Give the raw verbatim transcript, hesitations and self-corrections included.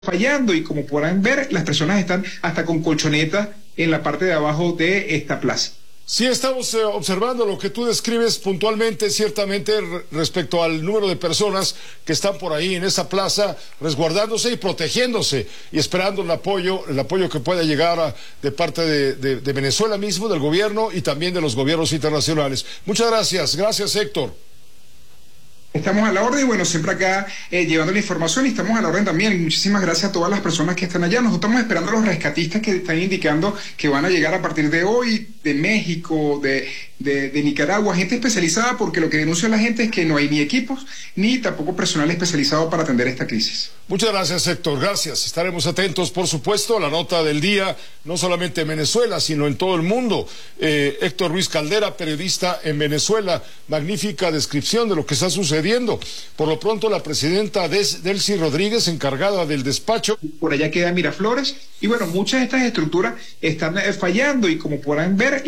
fallando y como podrán ver, las personas están hasta con colchonetas en la parte de abajo de esta plaza. Sí, estamos eh, observando lo que tú describes puntualmente, ciertamente re respecto al número de personas que están por ahí en esa plaza, resguardándose y protegiéndose y esperando el apoyo, el apoyo que pueda llegar a, de parte de, de, de Venezuela mismo, del gobierno y también de los gobiernos internacionales. Muchas gracias, gracias Héctor. Estamos a la orden y bueno, siempre acá eh, llevando la información y estamos a la orden también. Muchísimas gracias a todas las personas que están allá. Nosotros estamos esperando a los rescatistas que están indicando que van a llegar a partir de hoy, de México, de, de, de Nicaragua, gente especializada, porque lo que denuncia la gente es que no hay ni equipos ni tampoco personal especializado para atender esta crisis. Muchas gracias Héctor, gracias. Estaremos atentos, por supuesto, a la nota del día, no solamente en Venezuela, sino en todo el mundo. Eh, Héctor Ruiz Caldera, periodista en Venezuela, magnífica descripción de lo que está sucediendo. Por lo pronto, la presidenta Delcy Rodríguez, encargada del despacho. Por allá queda Miraflores, y bueno, muchas de estas estructuras están fallando, y como podrán ver,